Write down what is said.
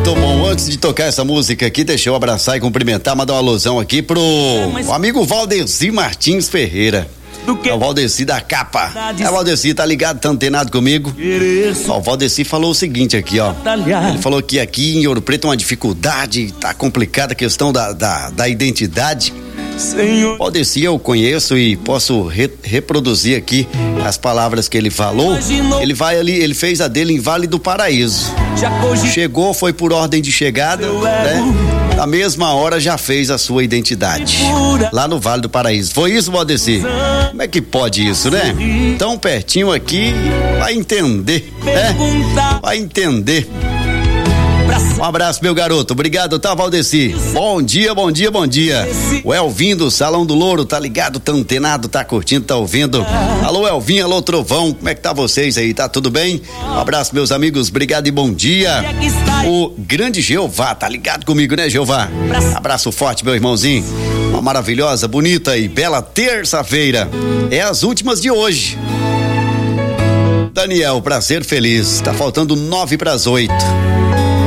Muito bom, antes de tocar essa música aqui, deixa eu abraçar e cumprimentar, mandar uma alusão aqui pro amigo Valdeci Martins Ferreira. É o Valdeci da Capa. É o Valdeci, tá ligado, tá antenado comigo? Ó, o Valdeci falou o seguinte aqui, ó. Ele falou que aqui em Ouro Preto é uma dificuldade, tá complicada a questão da identidade. Senhor. Valdeci eu conheço e posso reproduzir aqui as palavras que ele falou. Ele vai ali, ele fez a dele em Vale do Paraíso. Chegou, foi por ordem de chegada, né? Na mesma hora já fez a sua identidade lá no Vale do Paraíso. Foi isso, Valdeci? Como é que pode isso, né? Tão pertinho aqui, vai entender, né? Vai entender. Um abraço, meu garoto. Obrigado, tá, Valdeci? Bom dia, bom dia, bom dia. O Elvin do Salão do Louro, tá ligado, tá antenado, tá curtindo, tá ouvindo. Alô, Elvin, alô, Trovão. Como é que tá vocês aí? Tá tudo bem? Um abraço, meus amigos. Obrigado e bom dia. O grande Jeová, tá ligado comigo, né, Jeová? Abraço forte, meu irmãozinho. Uma maravilhosa, bonita e bela terça-feira. É as últimas de hoje. Daniel, pra ser feliz. Tá faltando 7:09.